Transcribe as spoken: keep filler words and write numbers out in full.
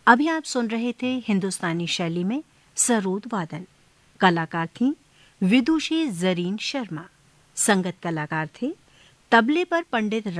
अभी आप सुन रहे थे हिंदुस्तानी शैली में सरोद वादन। कलाकार थीं विदुषी जरीन शर्मा। संगत कलाकार थे तबले पर पंडित